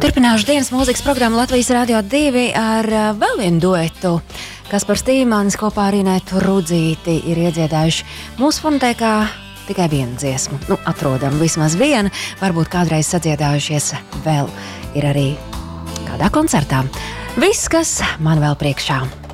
Turpināšu dienas mūzikas programmu Latvijas Radio 2 ar vēl vienu duetu. Kaspars Tīmans kopā ar Inetu Rudzīti ir iedziedājuši mūsu fonotēkā tikai vienu dziesmu. Atrodam vismaz vienu, varbūt kādreiz sadziedājušies vēl ir arī kādā koncertā. Viss, kas man vēl priekšā.